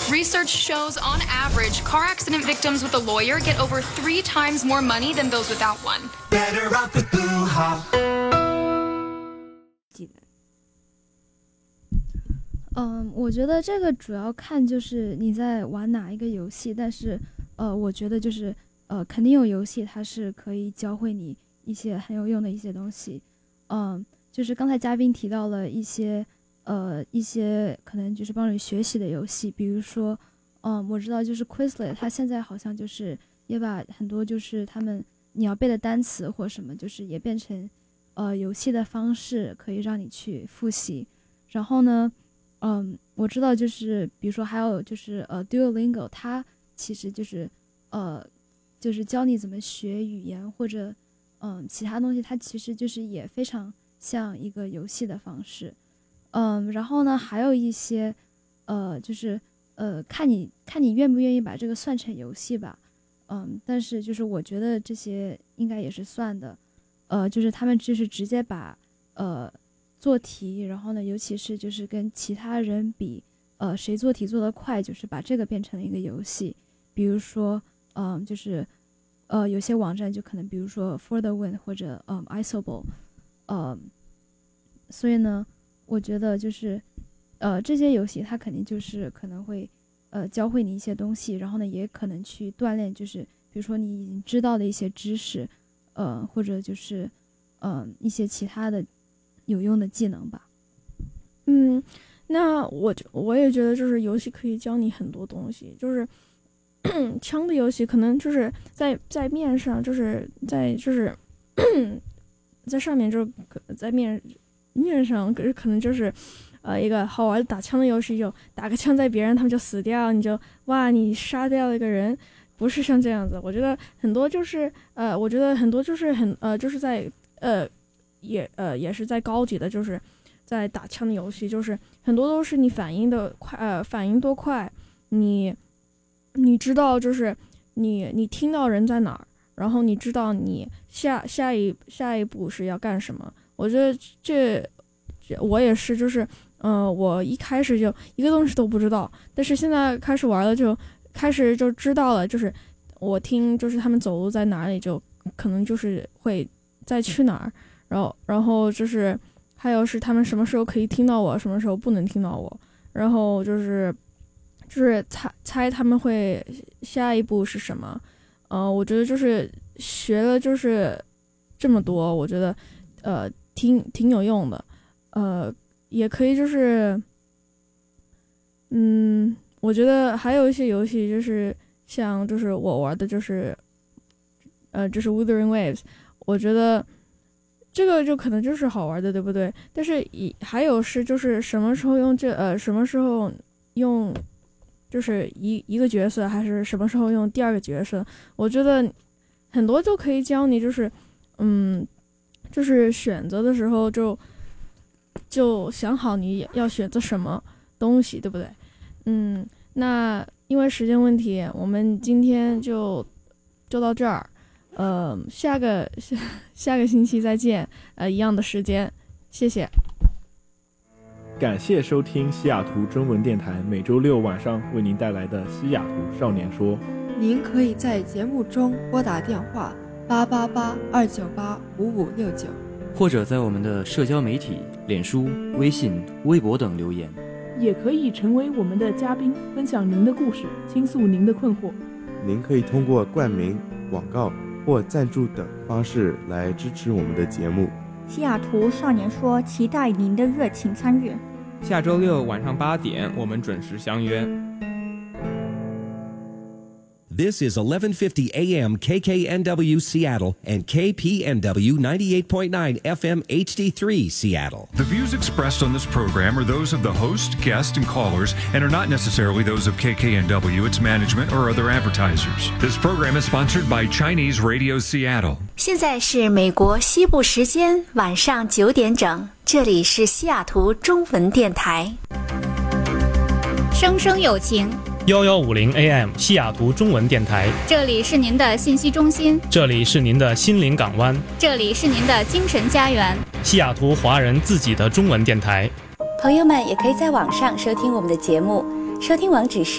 Research shows, on average, car accident victims with a lawyer get over 3 times more money than those without one. Better off with Boo-ha. 我觉得这个主要看就是你在玩哪一个游戏，但是我觉得就是肯定有游戏它是可以教会你一些很有用的一些东西。就是刚才嘉宾提到了一些可能就是帮你学习的游戏，比如说我知道就是 Quizlet 它现在好像就是也把很多就是他们你要背的单词或什么就是也变成游戏的方式可以让你去复习。然后呢我知道就是比如说还有就是Duolingo 它其实就是就是教你怎么学语言或者其他东西，它其实就是也非常像一个游戏的方式。然后呢还有一些就是看你愿不愿意把这个算成游戏吧。但是就是我觉得这些应该也是算的。就是他们就是直接把做题，然后呢尤其是就是跟其他人比谁做题做得快，就是把这个变成了一个游戏。比如说就是有些网站就可能比如说 For the Win 或者Isobel。所以呢我觉得就是这些游戏它肯定就是可能会教会你一些东西，然后呢也可能去锻炼就是比如说你已经知道的一些知识或者就是一些其他的有用的技能吧。 那我也觉得就是游戏可以教你很多东西，就是枪的游戏可能就是在面上就是在上面就是在面上可能就是一个好玩的打枪的游戏，就打个枪在别人他们就死掉，你就哇你杀掉了一个人，不是像这样子。我觉得很多就是我觉得很多就是就是在也是在高级的就是在打枪的游戏，就是很多都是你反应的快反应多快，你知道就是你听到人在哪儿，然后你知道你下一步是要干什么。我觉得这我也是就是我一开始就一个东西都不知道，但是现在开始玩了就开始就知道了，就是我听就是他们走路在哪里，就可能就是会再去哪儿，然后就是还有是他们什么时候可以听到我，什么时候不能听到我，然后就是猜他们会下一步是什么。我觉得就是学了就是这么多，我觉得挺有用的。也可以就是我觉得还有一些游戏就是像就是我玩的就是就是 Wuthering Waves， 我觉得这个就可能就是好玩的，对不对？但是还有是就是什么时候用什么时候用就是一个角色，还是什么时候用第二个角色，我觉得很多都可以教你，就是就是选择的时候就想好你要选择什么东西，对不对？那因为时间问题，我们今天就到这儿。下个星期再见，一样的时间，谢谢。 感谢收听西雅图中文电台每周六晚上为您带来的西雅图少年说。 您可以在节目中拨打电话888-298-5569， 或者在我们的社交媒体脸书、微信、微博等留言， 也可以成为我们的嘉宾，分享您的故事，倾诉您的困惑。 您可以通过冠名、广告或赞助等方式来支持我们的节目。 西雅图少年说期待您的热情参与。 下周六晚上8点，我们准时相约。 This is 1150 AM KKNW Seattle and KPNW 98.9 FM HD3 Seattle. The views expressed on this program are those of the host, guests, and callers and are not necessarily those of KKNW, its management, or other advertisers. This program is sponsored by Chinese Radio Seattle. 现在是美国西部时间晚上9点整，这里是西雅图中文电台。 声声有情。1150 AM 西雅图中文电台， 这里是您的信息中心， 这里是您的心灵港湾， 这里是您的精神家园， 西雅图华人自己的中文电台。 朋友们也可以在网上收听我们的节目，收听网址是